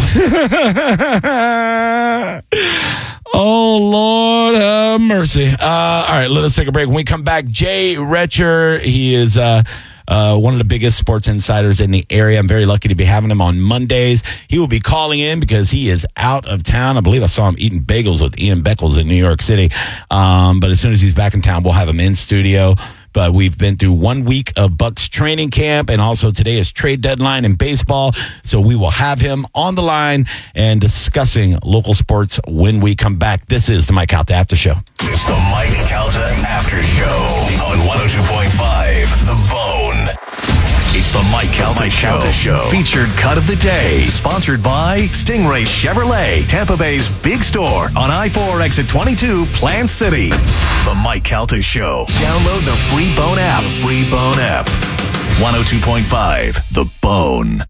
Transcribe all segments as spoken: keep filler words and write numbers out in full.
Oh, Lord have mercy. Uh, all right, let us take a break. When we come back, Jay Retcher, he is uh, uh, one of the biggest sports insiders in the area. I'm very lucky to be having him on Mondays. He will be calling in because he is out of town. I believe I saw him eating bagels with Ian Beckles in New York City. Um, but as soon as he's back in town, we'll have him in studio. But we've been through one week of Bucks training camp, and also today is trade deadline in baseball. So we will have him on the line and discussing local sports when we come back. This is the Mike Calta After Show. It's the Mike Calta After Show on one oh two point five The Bone. It's the Mike Calta Mike Show. Show. Featured cut of the day. Sponsored by Stingray Chevrolet, Tampa Bay's big store on I four exit twenty-two, Plant City. The Mike Calta Show. Download the free Bone app. Free Bone app. one oh two point five The Bone.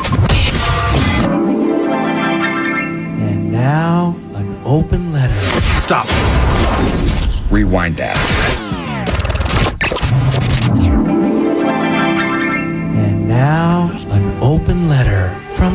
And now, an open letter. Stop. Rewind that. And now, an open letter from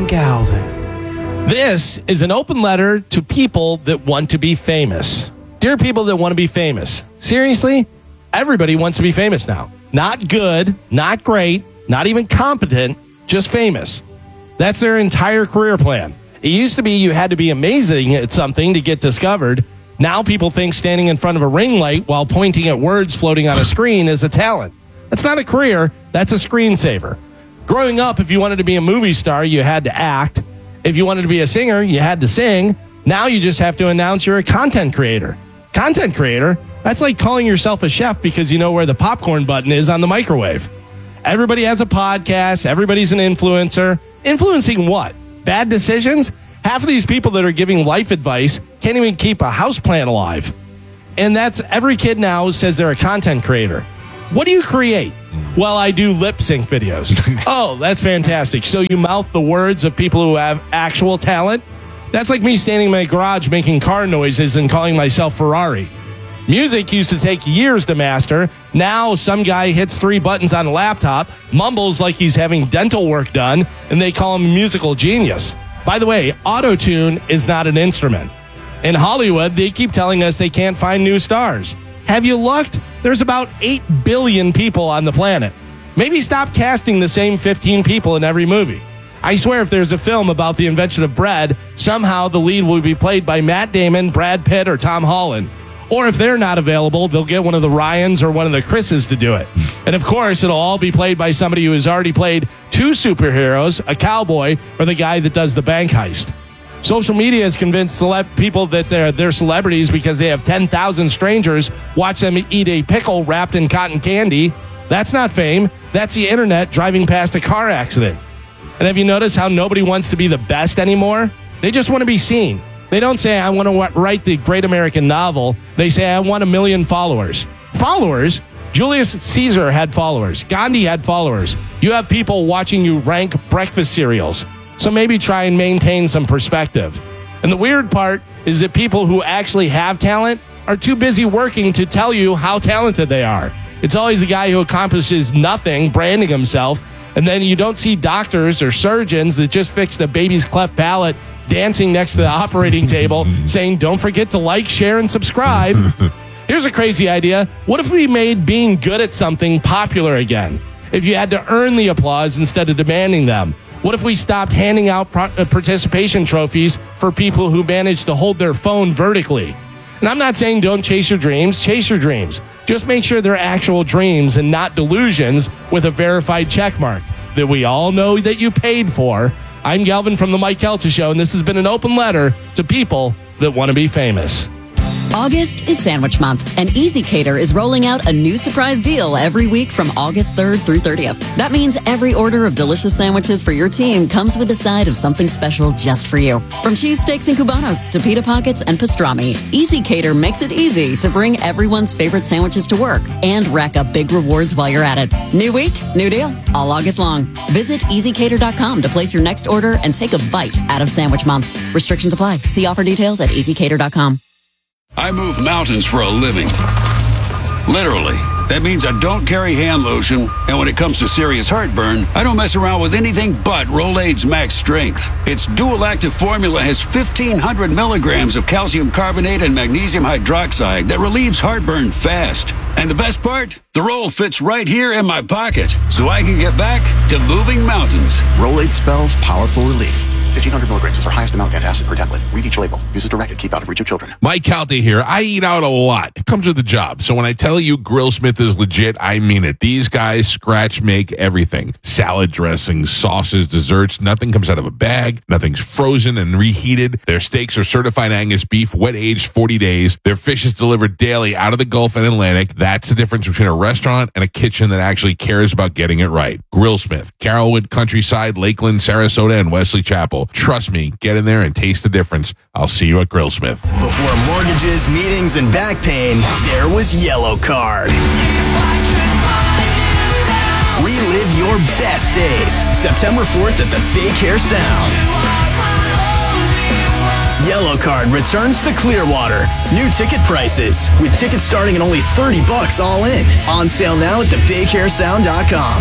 Galvin. This is an open letter to people that want to be famous. Dear people that want to be famous, seriously, everybody wants to be famous now. Not good, not great, not even competent, just famous. That's their entire career plan. It used to be you had to be amazing at something to get discovered. Now people think standing in front of a ring light while pointing at words floating on a screen is a talent. That's not a career, that's a screensaver. Growing up, if you wanted to be a movie star, you had to act. If you wanted to be a singer, you had to sing. Now you just have to announce you're a content creator. Content creator? That's like calling yourself a chef because you know where the popcorn button is on the microwave. Everybody has a podcast. Everybody's an influencer. Influencing what? Bad decisions? Half of these people that are giving life advice can't even keep a houseplant alive. And that's every kid now says they're a content creator. What do you create? Well, I do lip sync videos. Oh, that's fantastic. So you mouth the words of people who have actual talent? That's like me standing in my garage making car noises and calling myself Ferrari. Music used to take years to master. Now some guy hits three buttons on a laptop, mumbles like he's having dental work done, and they call him a musical genius. By the way, auto-tune is not an instrument. In Hollywood, they keep telling us they can't find new stars. Have you looked? There's about eight billion people on the planet. Maybe stop casting the same fifteen people in every movie. I swear if there's a film about the invention of bread, somehow the lead will be played by Matt Damon, Brad Pitt, or Tom Holland. Or if they're not available, they'll get one of the Ryans or one of the Chris's to do it. And of course, it'll all be played by somebody who has already played two superheroes, a cowboy, or the guy that does the bank heist. Social media has convinced celeb- people that they're, they're celebrities because they have ten thousand strangers watch them eat a pickle wrapped in cotton candy. That's not fame. That's the internet driving past a car accident. And have you noticed how nobody wants to be the best anymore? They just want to be seen. They don't say, I want to write the great American novel. They say, I want a million followers. Followers? Julius Caesar had followers. Gandhi had followers. You have people watching you rank breakfast cereals. So maybe try and maintain some perspective. And the weird part is that people who actually have talent are too busy working to tell you how talented they are. It's always the guy who accomplishes nothing, branding himself, and then you don't see doctors or surgeons that just fixed a baby's cleft palate dancing next to the operating table saying, don't forget to like, share, and subscribe. Here's a crazy idea. What if we made being good at something popular again? If you had to earn the applause instead of demanding them? What if we stopped handing out pro- uh, participation trophies for people who managed to hold their phone vertically? And I'm not saying don't chase your dreams. Chase your dreams. Just make sure they're actual dreams and not delusions with a verified check mark that we all know that you paid for. I'm Galvin from the Mike Calta Show, and this has been an open letter to people that want to be famous. August is Sandwich Month, and Easy Cater is rolling out a new surprise deal every week from August third through thirtieth. That means every order of delicious sandwiches for your team comes with a side of something special just for you. From cheesesteaks and cubanos to pita pockets and pastrami, Easy Cater makes it easy to bring everyone's favorite sandwiches to work and rack up big rewards while you're at it. New week, new deal, all August long. Visit easy cater dot com to place your next order and take a bite out of Sandwich Month. Restrictions apply. See offer details at easy cater dot com. I move mountains for a living. Literally. That means I don't carry hand lotion, and when it comes to serious heartburn, I don't mess around with anything but Rolaids Max Strength. Its dual-active formula has fifteen hundred milligrams of calcium carbonate and magnesium hydroxide that relieves heartburn fast. And the best part? The roll fits right here in my pocket, so I can get back to moving mountains. Rolaids spells powerful relief. fifteen hundred milligrams is our highest amount of antacid per tablet. Read each label. Use as directed. Keep out of reach of children. Mike Calta here. I eat out a lot. It comes with the job. So when I tell you Grillsmith is legit, I mean it. These guys scratch make everything. Salad dressings, sauces, desserts. Nothing comes out of a bag. Nothing's frozen and reheated. Their steaks are certified Angus beef, wet aged forty days. Their fish is delivered daily out of the Gulf and Atlantic. That's the difference between a restaurant and a kitchen that actually cares about getting it right. Grillsmith, Carrollwood, Countryside, Lakeland, Sarasota, and Wesley Chapel. Trust me, get in there and taste the difference. I'll see you at Grillsmith. Before mortgages, meetings, and back pain, there was Yellow Card. Relive your best days. September fourth at the Big Hair Sound. Yellow Card returns to Clearwater. New ticket prices, with tickets starting at only thirty bucks all in. On sale now at the big hair sound dot com.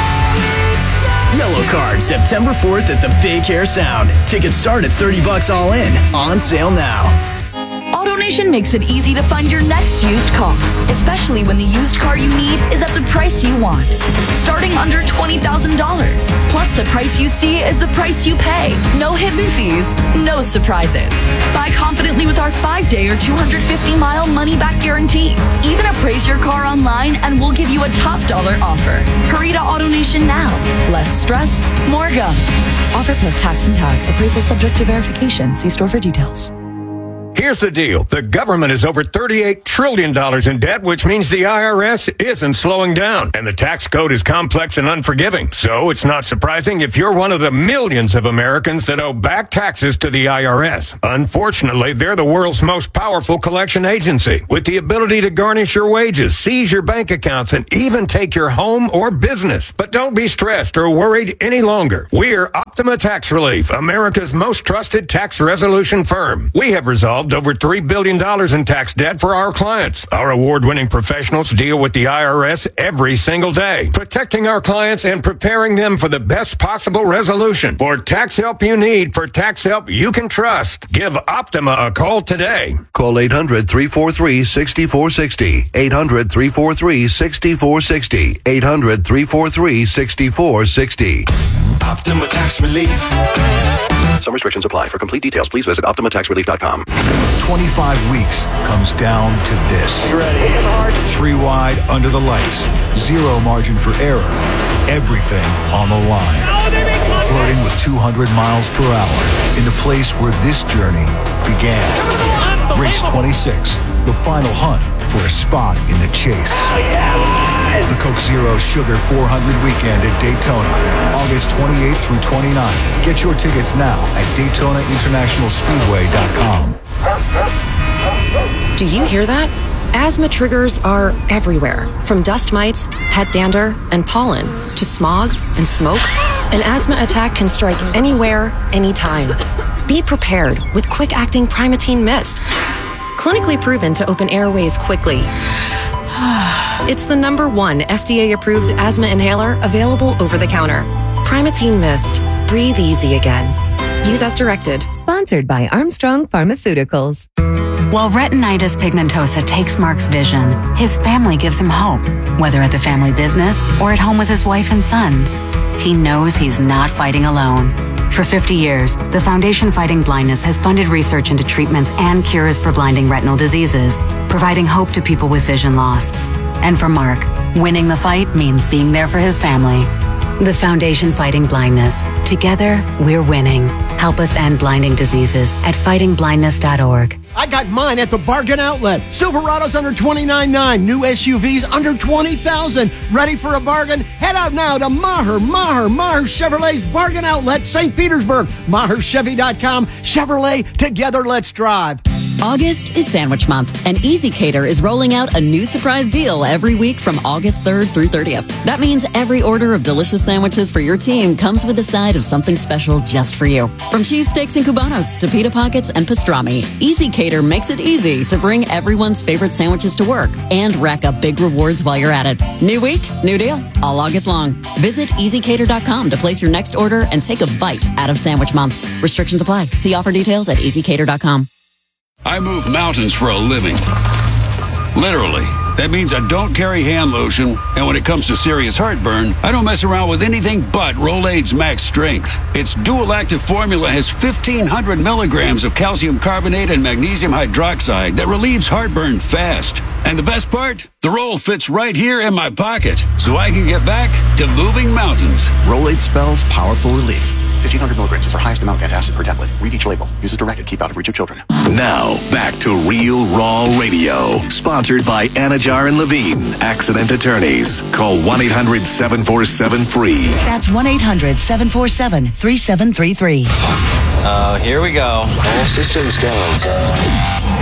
Yellow Card, September fourth at the Big Hair Sound. Tickets start at thirty bucks all in. On sale now. AutoNation makes it easy to find your next used car, especially when the used car you need is at the price you want. Starting under twenty thousand dollars. Plus, the price you see is the price you pay. No hidden fees, no surprises. Buy confidently with our five-day or two hundred fifty mile money-back guarantee. Even appraise your car online and we'll give you a top dollar offer. Hurry to AutoNation now. Less stress, more go. Offer plus tax and tag. Appraisal subject to verification. See store for details. Here's the deal. The government is over thirty-eight trillion dollars in debt, which means the I R S isn't slowing down. And the tax code is complex and unforgiving. So it's not surprising if you're one of the millions of Americans that owe back taxes to the I R S. Unfortunately, they're the world's most powerful collection agency, with the ability to garnish your wages, seize your bank accounts, and even take your home or business. But don't be stressed or worried any longer. We're Optima Tax Relief, America's most trusted tax resolution firm. We have resolved over three billion dollars in tax debt for our clients. Our award-winning professionals deal with the I R S every single day, protecting our clients and preparing them for the best possible resolution. For tax help you need, for tax help you can trust, give Optima a call today. Call eight hundred, three four three, six four six zero. eight hundred, three four three, six four six zero. eight hundred, three four three, six four six zero. Optima Tax Relief. Some restrictions apply. For complete details, please visit optima tax relief dot com. twenty-five weeks comes down to this. You ready? Hit hard. Three wide under the lights. Zero margin for error. Everything on the line. Flirting with two hundred miles per hour in the place where this journey began. Race twenty-six. The final hunt for a spot in the chase. The Coke Zero Sugar four hundred weekend at Daytona, August twenty-eighth through twenty-ninth. Get your tickets now at Daytona International Speedway dot com. Do you hear that? Asthma triggers are everywhere, from dust mites, pet dander, and pollen, to smog and smoke. An asthma attack can strike anywhere, anytime. Be prepared with quick-acting Primatene Mist. Clinically proven to open airways quickly. It's the number one F D A-approved asthma inhaler available over the counter. Primatene Mist. Breathe easy again. Use as directed. Sponsored by Armstrong Pharmaceuticals. While retinitis pigmentosa takes Mark's vision, his family gives him hope, whether at the family business or at home with his wife and sons. He knows he's not fighting alone. For fifty years, the Foundation Fighting Blindness has funded research into treatments and cures for blinding retinal diseases, providing hope to people with vision loss. And for Mark, winning the fight means being there for his family. The Foundation Fighting Blindness. Together, we're winning. Help us end blinding diseases at fighting blindness dot org. I got mine at the Bargain Outlet. Silverado's under twenty-nine nine. New S U Vs under twenty thousand. Ready for a bargain? Head out now to Maher, Maher, Maher Chevrolet's Bargain Outlet, Saint Petersburg. Maher Chevy dot com. Chevrolet, together let's drive. August is Sandwich Month, and Easy Cater is rolling out a new surprise deal every week from August third through thirtieth. That means every order of delicious sandwiches for your team comes with a side of something special just for you. From cheesesteaks and cubanos to pita pockets and pastrami, Easy Cater makes it easy to bring everyone's favorite sandwiches to work and rack up big rewards while you're at it. New week, new deal, all August long. Visit easy cater dot com to place your next order and take a bite out of Sandwich Month. Restrictions apply. See offer details at easy cater dot com. I move mountains for a living. Literally. That means I don't carry hand lotion, and when it comes to serious heartburn, I don't mess around with anything but Rolaids Max Strength. Its dual-active formula has fifteen hundred milligrams of calcium carbonate and magnesium hydroxide that relieves heartburn fast. And the best part? The roll fits right here in my pocket, so I can get back to moving mountains. Rolaids spells powerful relief. fifteen hundred milligrams is our highest amount of antacid per tablet. Read each label. Use as directed. Keep out of reach of children. Now, back to Real Raw Radio. Sponsored by Anajar and Levine, accident attorneys. Call one eight hundred seven four seven free. That's one eight hundred seven four seven three seven three three. Oh, uh, here we go. All systems go.